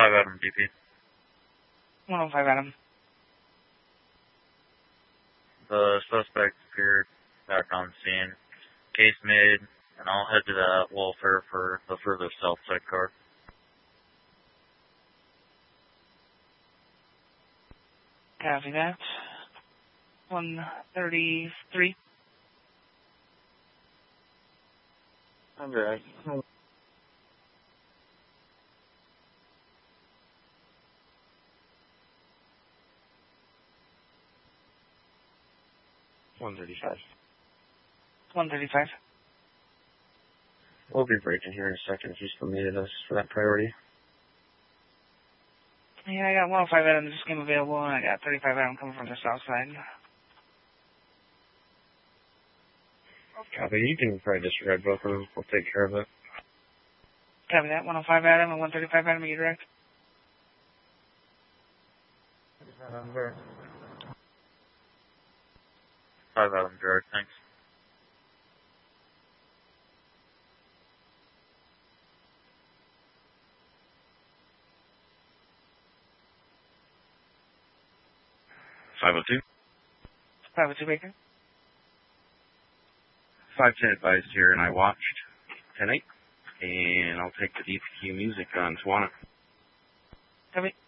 Adam DP. 105 Adam. The suspect appeared back on scene. Case made, and I'll head to that welfare for the further south side car. Copy that. 133. Okay. 135. 135. We'll be breaking here in a second if you still needed us for that priority. Yeah, I got 105 Adam just came available, and I got 35 Adam coming from the south side. Copy. You can probably disregard both of them. We'll take care of it. Copy that. 105 Adam and 135 Adam, you direct? 5 Adam direct, thanks. .502. 502 Baker. 510 advised here, and I watched 10-8, and I'll take the DPQ music on Tawana. Copy.